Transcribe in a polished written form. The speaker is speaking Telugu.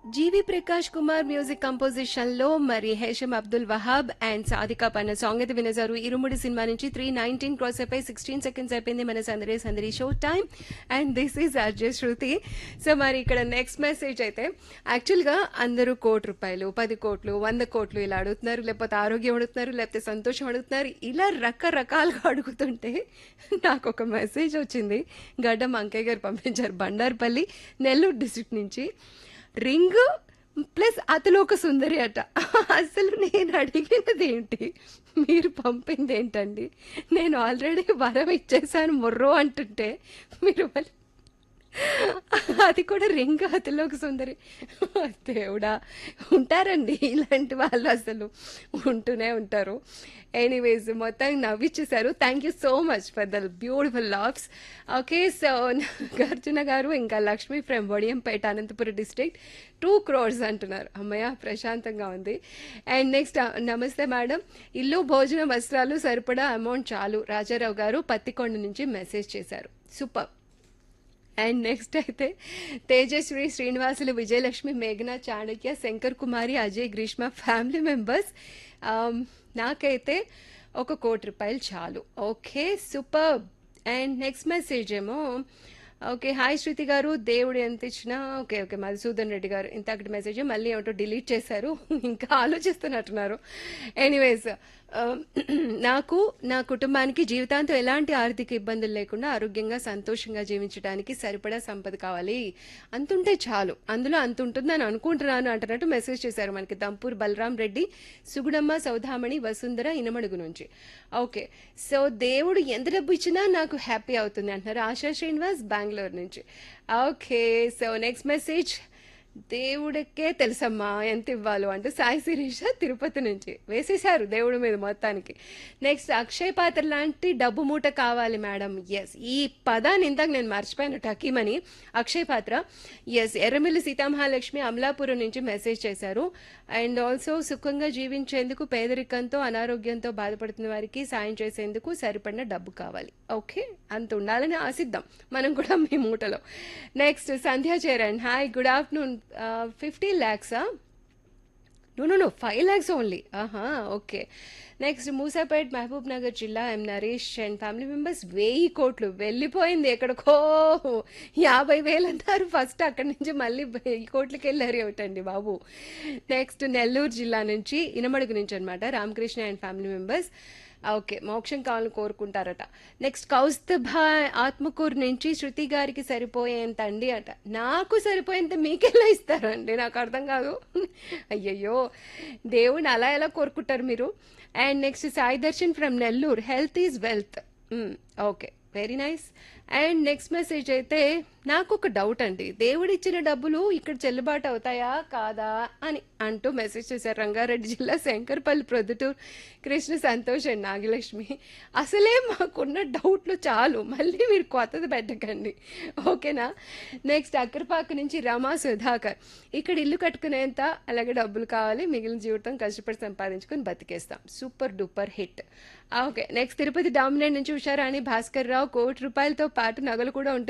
జీవి ప్రకాష్ కుమార్ మ్యూజిక్ కంపోజిషన్ లో మరి హేషం అబ్దుల్ వహాబ్ అండ్ సాదికా పన్న సాంగ్ అయితే వినేశారు. ఇరుముడి సినిమా నుంచి 319 క్రాస్ అయిపోయి 16 సెకండ్స్ అయిపోయింది మన సందడి సందడి show time. And this is అర్జయ్ Shruti. So మరి ఇక్కడ నెక్స్ట్ మెసేజ్ అయితే యాక్చువల్గా అందరూ ₹1,00,00,000 10 కోట్లు 100 కోట్లు ఇలా అడుగుతున్నారు, లేకపోతే ఆరోగ్యం అడుగుతున్నారు, లేకపోతే సంతోషం అడుగుతున్నారు, ఇలా రకరకాలుగా అడుగుతుంటే నాకు ఒక మెసేజ్ వచ్చింది. గడ్డం అంకయ్య గారు పంపించారు, బండార్పల్లి నెల్లూరు డిస్ట్రిక్ట్ నుంచి. రింగ్ ప్లస్ అతిలోక సుందరి అట. అసలు నేను అడిగినది ఏంటి, మీరు పంపింది ఏంటండి? నేను ఆల్రెడీ వరం ఇచ్చేసాను మొర్రో అంటుంటే మీరు మళ్ళీ అది కూడా రింగ్ అతిలోక సుందరి. దేవుడా, ఉంటారండి ఇలాంటి వాళ్ళు, అసలు ఉంటూనే ఉంటారు. ఎనీవేస్ మొత్తం నవ్విచ్చేశారు. Thank you so much for the beautiful లావ్స్. Okay, so గర్జున గారు ఇంకా Lakshmi from Vadiyampeta Anantapuram district 2 crores అంటున్నారు. అమ్మయ్య, ప్రశాంతంగా ఉంది. అండ్ నెక్స్ట్ నమస్తే మేడం, ఇల్లు భోజనం వస్త్రాలు సరిపడా అమౌంట్ చాలు, రాజారావు గారు పత్తికొండ నుంచి మెసేజ్ చేశారు. సూపర్. అండ్ నెక్స్ట్ అయితే తేజస్వి శ్రీనివాసులు విజయలక్ష్మి మేఘన చాణక్య శంకర్ కుమారి అజయ్ గ్రీష్మ ఫ్యామిలీ మెంబర్స్, నాకైతే ₹1,00,00,000 చాలు. Okay, super. And next message ఏమో ఓకే, హాయ్ శృతి గారు, దేవుడు ఎంత ఇచ్చినా. ఓకే ఓకే, మధుసూదన్ రెడ్డి గారు ఇంతకటి మెసేజ్ మళ్ళీ ఏమిటో డిలీట్ చేశారు, ఇంకా ఆలోచిస్తున్నట్టున్నారు. ఎనీవేస్, నాకు నా కుటుంబానికి జీవితాంతం ఎలాంటి ఆర్థిక ఇబ్బందులు లేకుండా ఆరోగ్యంగా సంతోషంగా జీవించడానికి సరిపడా సంపద కావాలి, అంతుంటే చాలు, అందులో అంత ఉంటుందని అనుకుంటున్నాను అంటున్నట్టు మెసేజ్ చేశారు మనకి దంపూర్ బలరాం రెడ్డి, సుగుణమ్మ సౌధామణి వసుంధర ఇనమడుగు నుంచి. ఓకే, సో దేవుడు ఎంత డబ్బు ఇచ్చినా నాకు హ్యాపీ అవుతుంది అంటున్నారు ఆశా శ్రీనివాస్ బెంగళూరు నుంచి. ఓకే, సో నెక్స్ట్ మెసేజ్, దేవుడికే తెలుసమ్మా ఎంత ఇవ్వాలో అంటూ సాయి శిరీష తిరుపతి నుంచి వేసేశారు దేవుడి మీద మొత్తానికి. నెక్స్ట్, అక్షయ్ పాత్ర లాంటి డబ్బు మూట కావాలి మేడం. ఎస్, ఈ పదాన్ని ఇందాక నేను మర్చిపోయాను, టకీమని అక్షయ్ పాత్ర. ఎస్, ఎర్రమిల్లి సీతామహాలక్ష్మి అమలాపురం నుంచి మెసేజ్ చేశారు. అండ్ ఆల్సో సుఖంగా జీవించేందుకు పేదరికంతో అనారోగ్యంతో బాధపడుతున్న వారికి సాయం చేసేందుకు సరిపడిన డబ్బు కావాలి. ఓకే, అంత ఉండాలని ఆశిద్దాం మనం కూడా మీ మూటలో. నెక్స్ట్, సంధ్యా Charan, hi good afternoon. 50 lakhs? No, 5 lakhs only. ఆహా, ఓకే. నెక్స్ట్, మూసాపేట్ మహబూబ్ నగర్ జిల్లా ఎం నరేష్ అండ్ ఫ్యామిలీ మెంబర్స్ 1000 కోట్లు వెళ్ళిపోయింది ఎక్కడికో. 50,000 అన్నారు ఫస్ట్, అక్కడి నుంచి మళ్ళీ 1000 కోట్లకి వెళ్ళారు ఏమిటండి బాబు. నెక్స్ట్, నెల్లూరు జిల్లా నుంచి ఇనమడుగు నుంచి అనమాట Ramakrishna and family members. Okay, మోక్షం కావాలని కోరుకుంటారట. నెక్స్ట్, కౌస్తభ ఆత్మకూరు నుంచి శృతి గారికి సరిపోయేంత అండి అట. నాకు సరిపోయేంత మీకెలా ఇస్తారండి, నాకు అర్థం కాదు. అయ్యయ్యో, దేవుని అలా ఎలా కోరుకుంటారు మీరు. And next, Sai Darshan from Nellore, health is wealth. Okay, very nice. And next message అయితే, నాకు ఒక డౌట్ అండి, దేవుడిచ్చిన డబ్బులు ఇక్కడ చెల్లుబాటు అవుతాయా కాదా అని అంటూ మెసేజ్ చేశారు రంగారెడ్డి జిల్లా శంకర్పల్లి ప్రొద్దుటూరు కృష్ణ సంతోష్ అండ్ నాగలక్ష్మి. అసలే మాకున్న డౌట్లు చాలు, మళ్ళీ మీరు కొత్తది పెట్టకండి, ఓకేనా. నెక్స్ట్, అక్కరపాక నుంచి రమా సుధాకర్, ఇక్కడ ఇల్లు కట్టుకునేంత అలాగే డబ్బులు కావాలి, మిగిలిన జీవితం కష్టపడి సంపాదించుకొని బతికేస్తాం. Super duper hit. Okay, next, Tirupati dominate నుంచి ఉషారాణి భాస్కర్ రావు, ₹1,00,00,000తో పాటు నగలు కూడా ఉంటాయి